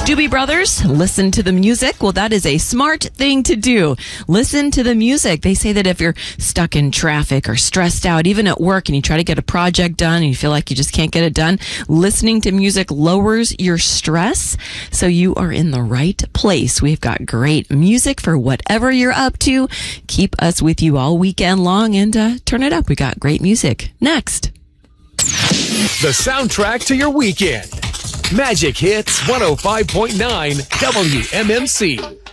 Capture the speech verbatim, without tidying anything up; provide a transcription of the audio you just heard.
Doobie Brothers, listen to the music. Well, that is a smart thing to do. Listen to the music. They say that if you're stuck in traffic or stressed out, even at work, and you try to get a project done and you feel like you just can't get it done, listening to music lowers your stress. So you are in the right place. We've got great music for whatever you're up to. Keep us with you all weekend long and uh, turn it up. We got great music. Next. The soundtrack to your weekend. Magic Hits one oh five point nine W M M C.